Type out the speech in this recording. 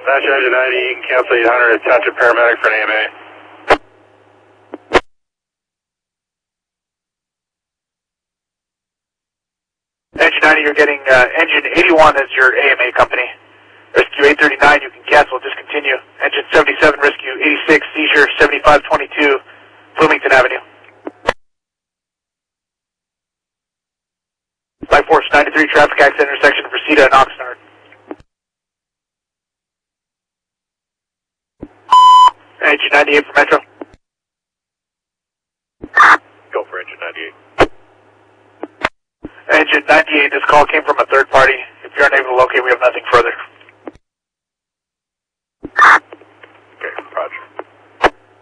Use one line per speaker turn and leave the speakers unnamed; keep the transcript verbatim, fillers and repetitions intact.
National Engine ninety, you can cancel eight hundred, attach a paramedic for an A M A.
Engine ninety, you're getting uh, engine eighty-one as your A M A company. Rescue eight thirty-nine, you can cancel, discontinue. Engine seventy-seven, rescue eighty-six, seizure seventy-five twenty-two, Bloomington Avenue. Life Force ninety-three, traffic accident intersection of Reseda and Oxnard. Engine ninety-eight for Metro.
Go for engine ninety-eight.
Engine ninety-eight, this call came from a third party. If you're unable to locate, we have nothing further.